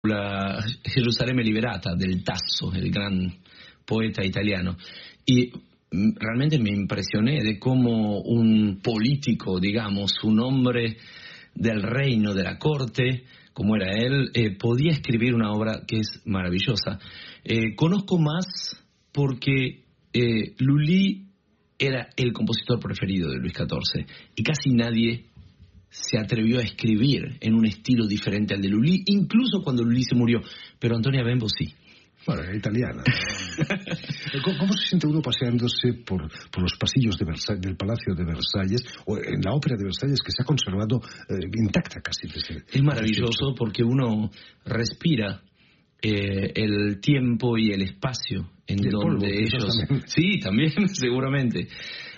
la Gerusalemme Liberata del Tasso, el gran poeta italiano. Y realmente me impresioné de cómo un político, digamos, un hombre del reino, de la corte, como era él, podía escribir una obra que es maravillosa. Conozco más porque Lully era el compositor preferido de Luis XIV y casi nadie se atrevió a escribir en un estilo diferente al de Lully, incluso cuando Lully se murió, pero Antonia Bembo sí. Bueno, era italiana. ¿Cómo se siente uno paseándose por los pasillos del Palacio de Versalles, o en la Ópera de Versalles, que se ha conservado intacta casi? Es maravilloso porque uno respira el tiempo y el espacio en y donde polvo, ellos... Sí, también, seguramente.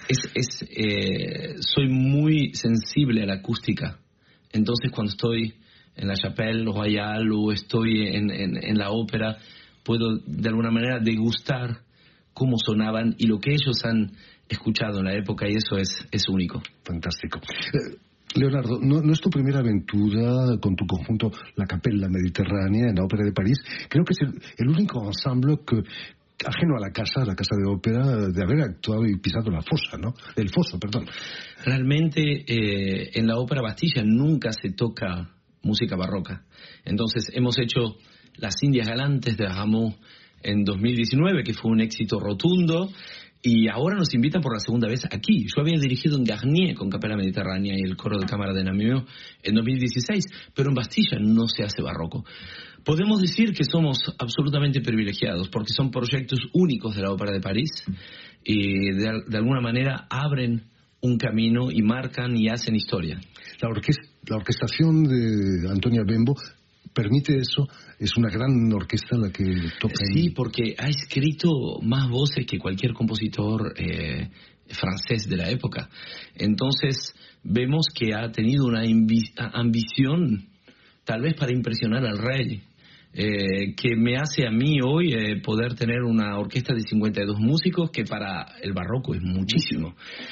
Soy muy sensible a la acústica. Entonces, cuando estoy en la Chapelle Royale o estoy en la ópera, puedo de alguna manera degustar cómo sonaban y lo que ellos han escuchado en la época, y eso es único. Fantástico. Leonardo, no es tu primera aventura con tu conjunto La Capella Mediterránea en la Ópera de París. Creo que es el único ensemble que, ajeno a la casa de ópera, de haber actuado y pisado la fosa, ¿no? El foso, perdón. Realmente en la Ópera Bastilla nunca se toca música barroca. Entonces hemos hecho Las Indias Galantes de Rameau en 2019, que fue un éxito rotundo, y ahora nos invitan por la segunda vez aquí. Yo había dirigido en Garnier con Capella Mediterránea y el coro de cámara de Namur en 2016, pero en Bastilla no se hace barroco. Podemos decir que somos absolutamente privilegiados porque son proyectos únicos de la Ópera de París y de alguna manera abren un camino y marcan y hacen historia. La orquestación de Antonia Bembo permite eso. Es una gran orquesta la que toca. Sí, porque ha escrito más voces que cualquier compositor francés de la época. Entonces vemos que ha tenido una ambición, tal vez para impresionar al rey, que me hace a mí hoy poder tener una orquesta de 52 músicos, que para el barroco es muchísimo.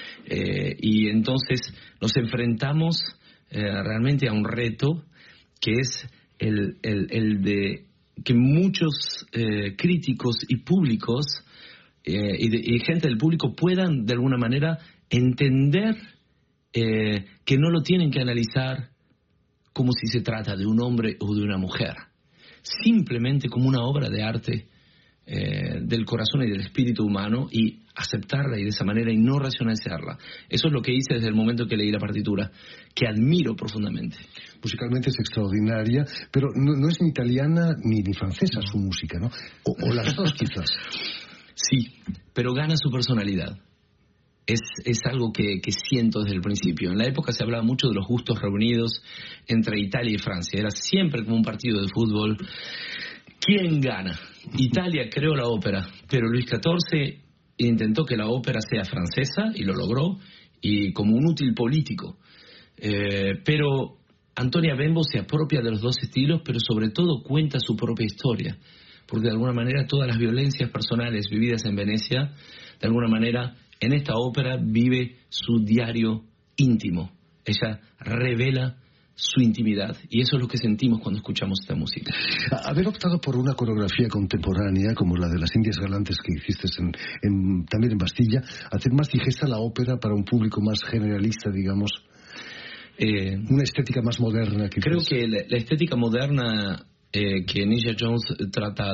Y entonces nos enfrentamos realmente a un reto que es el de que muchos críticos y públicos y gente del público puedan de alguna manera entender que no lo tienen que analizar como si se trata de un hombre o de una mujer, simplemente como una obra de arte del corazón y del espíritu humano, y aceptarla y de esa manera y no racionalizarla. Eso es lo que hice desde el momento que leí la partitura, que admiro profundamente. Musicalmente es extraordinaria, pero no es ni italiana ni francesa su música, ¿no? O las dos quizás. Sí, pero gana su personalidad. Es algo que siento desde el principio. En la época se hablaba mucho de los gustos reunidos entre Italia y Francia. Era siempre como un partido de fútbol. ¿Quién gana? Italia creó la ópera, pero Luis XIV intentó que la ópera sea francesa y lo logró, y como un útil político. Pero Antonia Bembo se apropia de los dos estilos, pero sobre todo cuenta su propia historia, porque de alguna manera todas las violencias personales vividas en Venecia, de alguna manera en esta ópera vive su diario íntimo. Ella revela su intimidad, y eso es lo que sentimos cuando escuchamos esta música. Haber optado por una coreografía contemporánea como la de Las Indias Galantes que hiciste también en Bastilla, hacer más digesta la ópera para un público más generalista, digamos, una estética más moderna. Creo que la estética moderna que Nisha Jones trata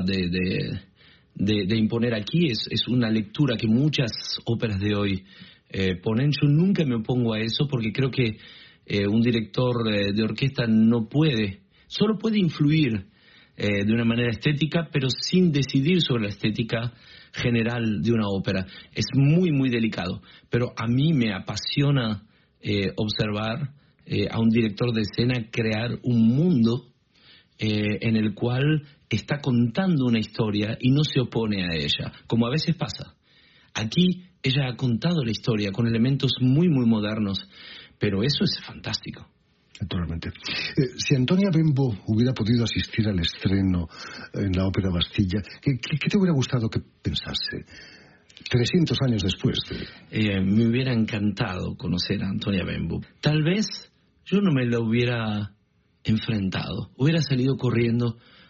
de imponer aquí es una lectura que muchas óperas de hoy ponen. Yo nunca me opongo a eso, porque creo que un director de orquesta solo puede influir de una manera estética, pero sin decidir sobre la estética general de una ópera. Es muy, muy delicado, pero a mí me apasiona observar a un director de escena crear un mundo en el cual está contando una historia y no se opone a ella, como a veces pasa. Aquí ella ha contado la historia con elementos muy, muy modernos, pero eso es fantástico. Naturalmente. Si Antonia Bembo hubiera podido asistir al estreno en la Ópera Bastilla, ¿qué te hubiera gustado que pensase 300 años después? Me hubiera encantado conocer a Antonia Bembo. Tal vez yo no me la hubiera enfrentado, hubiera salido corriendo